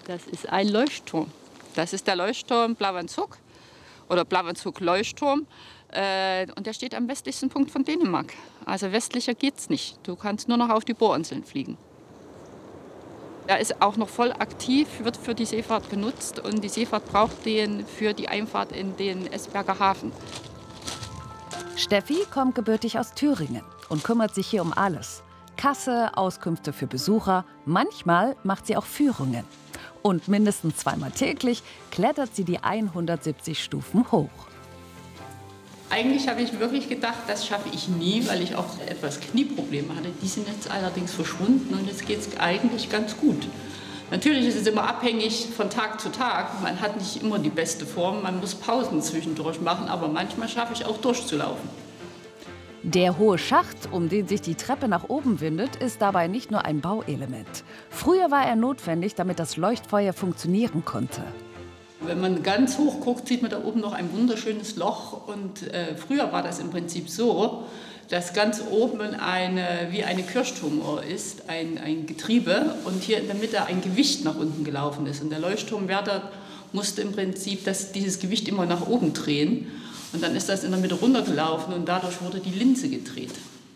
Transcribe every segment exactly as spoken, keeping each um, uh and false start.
Das ist ein Leuchtturm. Das ist der Leuchtturm Blauenzug oder Blauenzug-Leuchtturm. Äh, und der steht am westlichsten Punkt von Dänemark. Also westlicher geht's nicht. Du kannst nur noch auf die Bohrinseln fliegen. Er ist auch noch voll aktiv, wird für die Seefahrt genutzt und die Seefahrt braucht den für die Einfahrt in den Esberger Hafen. Steffi kommt gebürtig aus Thüringen und kümmert sich hier um alles. Kasse, Auskünfte für Besucher, manchmal macht sie auch Führungen. Und mindestens zweimal täglich klettert sie die hundertsiebzig Stufen hoch. Eigentlich habe ich wirklich gedacht, das schaffe ich nie, weil ich auch etwas Knieprobleme hatte. Die sind jetzt allerdings verschwunden und jetzt geht es eigentlich ganz gut. Natürlich ist es immer abhängig von Tag zu Tag. Man hat nicht immer die beste Form, man muss Pausen zwischendurch machen, aber manchmal schaffe ich auch durchzulaufen. Der hohe Schacht, um den sich die Treppe nach oben windet, ist dabei nicht nur ein Bauelement. Früher war er notwendig, damit das Leuchtfeuer funktionieren konnte. Wenn man ganz hoch guckt, sieht man da oben noch ein wunderschönes Loch. Und äh, früher war das im Prinzip so, dass ganz oben eine, wie eine Kirchturmuhr ist, ein, ein Getriebe und hier in der Mitte ein Gewicht nach unten gelaufen ist. Und der Leuchtturmwärter musste im Prinzip das, dieses Gewicht immer nach oben drehen. Und dann ist das in der Mitte runtergelaufen und dadurch wurde die Linse gedreht.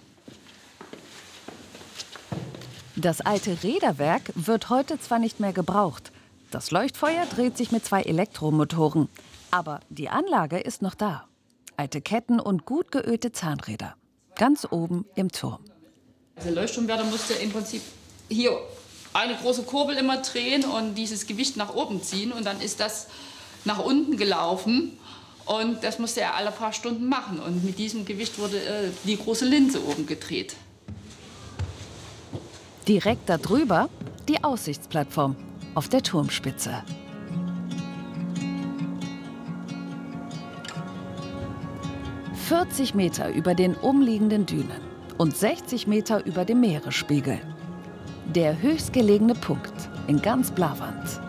Das alte Räderwerk wird heute zwar nicht mehr gebraucht. Das Leuchtfeuer dreht sich mit zwei Elektromotoren. Aber die Anlage ist noch da. Alte Ketten und gut geölte Zahnräder. Ganz oben im Turm. Der Leuchtturmwärter musste im Prinzip hier eine große Kurbel immer drehen und dieses Gewicht nach oben ziehen. Und dann ist das nach unten gelaufen. Und das musste er alle paar Stunden machen. Und mit diesem Gewicht wurde äh, die große Linse oben gedreht. Direkt darüber die Aussichtsplattform auf der Turmspitze. vierzig Meter über den umliegenden Dünen und sechzig Meter über dem Meeresspiegel. Der höchstgelegene Punkt in ganz Blauwand.